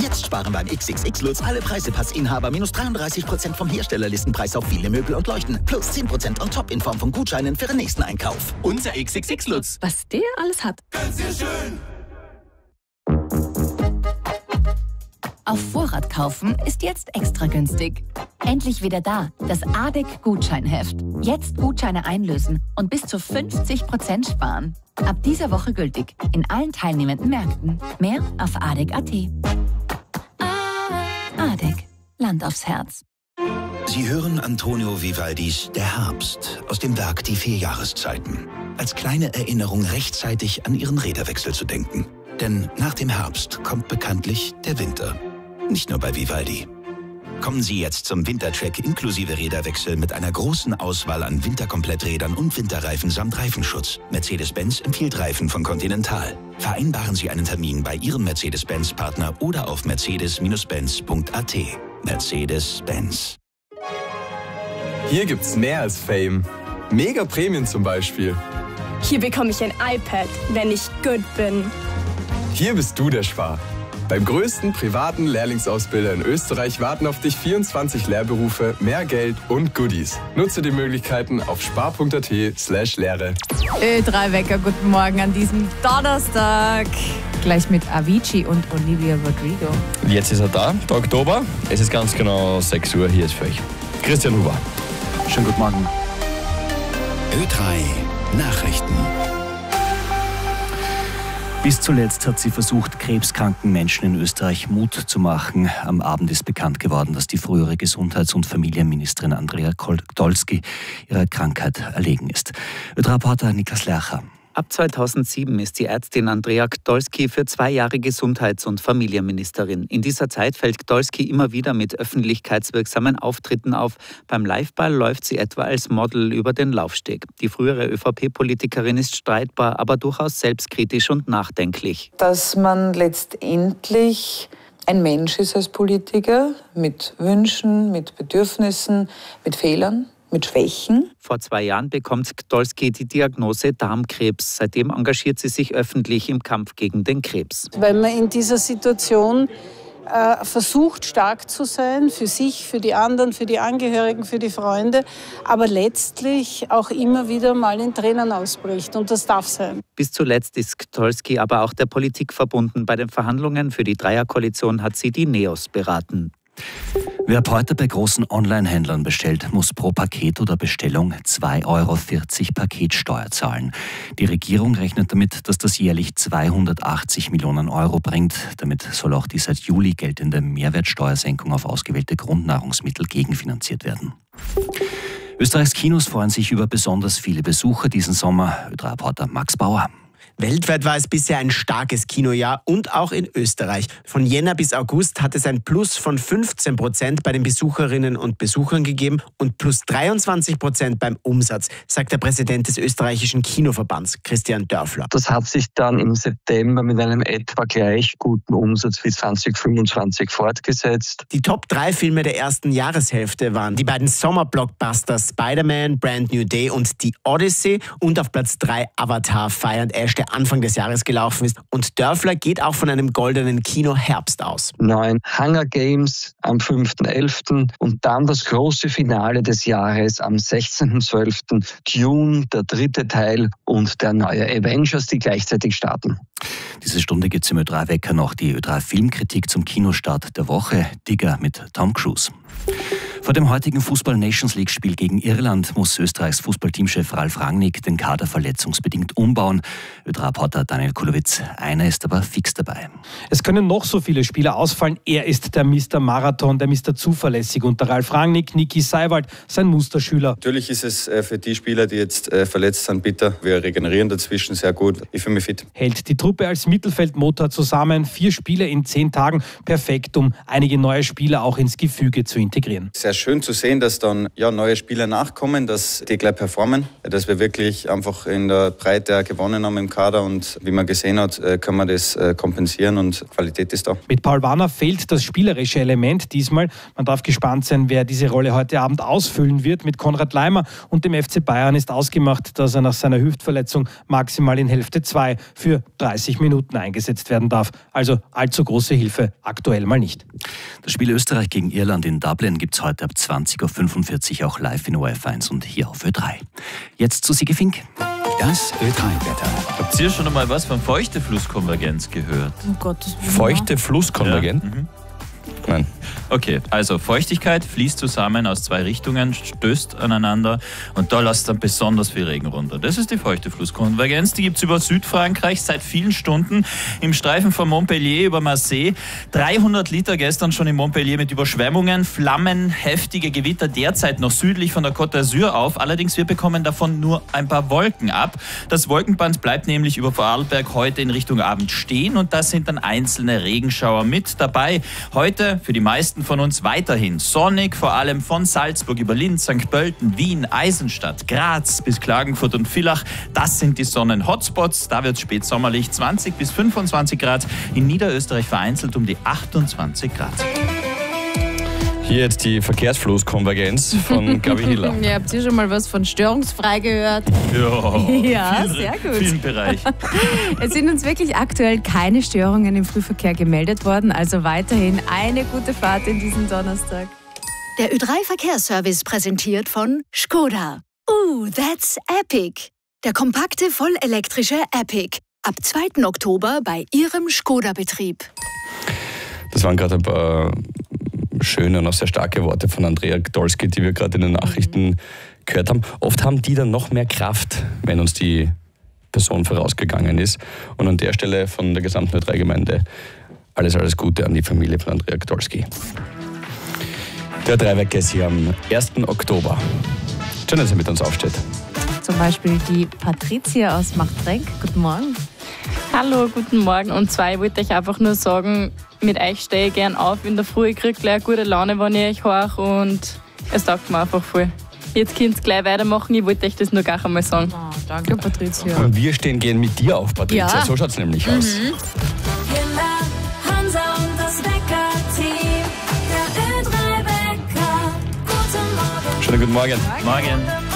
Jetzt sparen beim XXX-Lutz alle Preisepassinhaber minus 33% vom Herstellerlistenpreis auf viele Möbel und Leuchten. Plus 10% on top in Form von Gutscheinen für den nächsten Einkauf. Unser XXX-Lutz. Was der alles hat. Ganz sehr schön. Auf Vorrat kaufen ist jetzt extra günstig. Endlich wieder da, das ADEC-Gutscheinheft. Jetzt Gutscheine einlösen und bis zu 50% sparen. Ab dieser Woche gültig in allen teilnehmenden Märkten. Mehr auf adec.at. ADEC, Land aufs Herz. Sie hören Antonio Vivaldis Der Herbst aus dem Werk Die 4 Jahreszeiten. Als kleine Erinnerung rechtzeitig an Ihren Räderwechsel zu denken. Denn nach dem Herbst kommt bekanntlich der Winter. Nicht nur bei Vivaldi. Kommen Sie jetzt zum Wintercheck inklusive Räderwechsel mit einer großen Auswahl an Winterkompletträdern und Winterreifen samt Reifenschutz. Mercedes-Benz empfiehlt Reifen von Continental. Vereinbaren Sie einen Termin bei Ihrem Mercedes-Benz-Partner oder auf mercedes-benz.at. Mercedes-Benz. Hier gibt's mehr als Fame. Mega Prämien zum Beispiel. Hier bekomme ich ein iPad, wenn ich gut bin. Hier bist du der Spar. Beim größten privaten Lehrlingsausbilder in Österreich warten auf dich 24 Lehrberufe, mehr Geld und Goodies. Nutze die Möglichkeiten auf spar.at/Lehre. Ö3-Wecker, guten Morgen an diesem Donnerstag. Gleich mit Avicii und Olivia Rodrigo. Jetzt ist er da, der Oktober. Es ist ganz genau 6 Uhr, hier ist für euch Christian Huber. Schönen guten Morgen. Ö3 Nachrichten. Bis zuletzt hat sie versucht, krebskranken Menschen in Österreich Mut zu machen. Am Abend ist bekannt geworden, dass die frühere Gesundheits- und Familienministerin Andrea Gdolski ihrer Krankheit erlegen ist. Ö3-Reporter Niklas Lercher. Ab 2007 ist die Ärztin Andrea Gdolski für 2 Jahre Gesundheits- und Familienministerin. In dieser Zeit fällt Gdolski immer wieder mit öffentlichkeitswirksamen Auftritten auf. Beim Liveball läuft sie etwa als Model über den Laufsteg. Die frühere ÖVP-Politikerin ist streitbar, aber durchaus selbstkritisch und nachdenklich. Dass man letztendlich ein Mensch ist als Politiker mit Wünschen, mit Bedürfnissen, mit Fehlern, mit Schwächen. Vor 2 Jahren bekommt Gdolski die Diagnose Darmkrebs. Seitdem engagiert sie sich öffentlich im Kampf gegen den Krebs. Weil man in dieser Situation versucht, stark zu sein, für sich, für die anderen, für die Angehörigen, für die Freunde, aber letztlich auch immer wieder mal in Tränen ausbricht. Und das darf sein. Bis zuletzt ist Gdolski aber auch der Politik verbunden. Bei den Verhandlungen für die Dreierkoalition hat sie die NEOS beraten. Wer ab heute bei großen Online-Händlern bestellt, muss pro Paket oder Bestellung 2,40 € Paketsteuer zahlen. Die Regierung rechnet damit, dass das jährlich 280 Millionen Euro bringt. Damit soll auch die seit Juli geltende Mehrwertsteuersenkung auf ausgewählte Grundnahrungsmittel gegenfinanziert werden. Österreichs Kinos freuen sich über besonders viele Besucher diesen Sommer. Ö3-Reporter Max Bauer. Weltweit war es bisher ein starkes Kinojahr und auch in Österreich. Von Jänner bis August hat es ein Plus von 15% bei den Besucherinnen und Besuchern gegeben und plus 23% beim Umsatz, sagt der Präsident des österreichischen Kinoverbands, Christian Dörfler. Das hat sich dann im September mit einem etwa gleich guten Umsatz wie 2025 fortgesetzt. Die Top 3 Filme der ersten Jahreshälfte waren die beiden Sommerblockbuster Spider-Man, Brand New Day und The Odyssey und auf Platz 3 Avatar Fire and Ash, der Anfang des Jahres gelaufen ist. Und Dörfler geht auch von einem goldenen Kinoherbst aus. 9 Hunger Games am 5.11. und dann das große Finale des Jahres am 16.12. Dune, der 3. Teil und der neue Avengers, die gleichzeitig starten. Diese Stunde gibt es im Ö3-Wecker noch die Ö3-Filmkritik zum Kinostart der Woche. Digger mit Tom Cruise. Vor dem heutigen Fußball-Nations-League-Spiel gegen Irland muss Österreichs Fußballteamchef Ralf Rangnick den Kader verletzungsbedingt umbauen. Ö3-Reporter Daniel Kulowitz, einer ist aber fix dabei. Es können noch so viele Spieler ausfallen. Er ist der Mr. Marathon, der Mr. Zuverlässig. Unter Ralf Rangnick, Niki Seiwald, sein Musterschüler. Natürlich ist es für die Spieler, die jetzt verletzt sind, bitter. Wir regenerieren dazwischen sehr gut. Ich fühle mich fit. Hält die Truppe als Mittelfeldmotor zusammen. 4 Spiele in 10 Tagen. Perfekt, um einige neue Spieler auch ins Gefüge zu integrieren. Sehr schön zu sehen, dass dann neue Spieler nachkommen, dass die gleich performen, dass wir wirklich einfach in der Breite gewonnen haben im Kader und wie man gesehen hat, können wir das kompensieren und und Qualität ist da. Mit Paul Warner fehlt das spielerische Element diesmal. Man darf gespannt sein, wer diese Rolle heute Abend ausfüllen wird. Mit Konrad Laimer und dem FC Bayern ist ausgemacht, dass er nach seiner Hüftverletzung maximal in Hälfte 2 für 30 Minuten eingesetzt werden darf. Also allzu große Hilfe aktuell mal nicht. Das Spiel Österreich gegen Irland in Dublin gibt es heute ab 20.45 Uhr auch live in ORF1 und hier auf Ö3. Jetzt zu Sigi Fink. Das Ö3-Wetter. Habt ihr schon einmal was von feuchte Flusskonvergenz gehört? Oh Gott. Feuchte Flusskonvergenz? Ja. Nein. Okay, also Feuchtigkeit fließt zusammen aus 2 Richtungen, stößt aneinander und da lässt dann besonders viel Regen runter. Das ist die feuchte Flusskonvergenz. Die gibt es über Südfrankreich seit vielen Stunden im Streifen von Montpellier über Marseille. 300 Liter gestern schon in Montpellier mit Überschwemmungen, Flammen, heftige Gewitter derzeit noch südlich von der Côte d'Azur auf. Allerdings wir bekommen davon nur ein paar Wolken ab. Das Wolkenband bleibt nämlich über Vorarlberg heute in Richtung Abend stehen und da sind dann einzelne Regenschauer mit dabei. Heute für die meisten von uns weiterhin sonnig, vor allem von Salzburg über Linz, St. Pölten, Wien, Eisenstadt, Graz bis Klagenfurt und Villach. Das sind die Sonnen-Hotspots. Da wird es spätsommerlich 20 bis 25 Grad. In Niederösterreich vereinzelt um die 28 Grad. Hier jetzt die Verkehrsflusskonvergenz von Gabi Hiller. Ja, habt ihr schon mal was von störungsfrei gehört? Ja, sehr gut. Vielen Bereich. Es sind uns wirklich aktuell keine Störungen im Frühverkehr gemeldet worden, also weiterhin eine gute Fahrt in diesem Donnerstag. Der Ö3-Verkehrsservice präsentiert von Skoda. That's epic. Der kompakte, vollelektrische Epic. Ab 2. Oktober bei Ihrem Skoda-Betrieb. Das waren gerade ein paar schöne und auch sehr starke Worte von Andrea Gdolski, die wir gerade in den Nachrichten gehört haben. Oft haben die dann noch mehr Kraft, wenn uns die Person vorausgegangen ist. Und an der Stelle von der gesamten Ö3-Gemeinde alles Gute an die Familie von Andrea Gdolski. Der Ö3-Wecker ist hier am 1. Oktober. Schön, dass er mit uns aufsteht. Zum Beispiel die Patricia aus Machtrenk. Guten Morgen. Hallo, guten Morgen. Und zwar, ich wollte euch einfach nur sagen, mit euch stehe ich gern auf in der Früh. Ich kriege gleich gute Laune, wenn ich euch höre und es taugt mir einfach voll. Jetzt könnt ihr gleich weitermachen, ich wollte euch das nur gar einmal sagen. Oh, danke, Patricia. Und wir stehen gern mit dir auf, Patricia. Ja. So schaut es nämlich aus. Hansa und das Wecker-Team. Der Ö3-Wecker. Guten Morgen. Schönen guten Morgen. Morgen.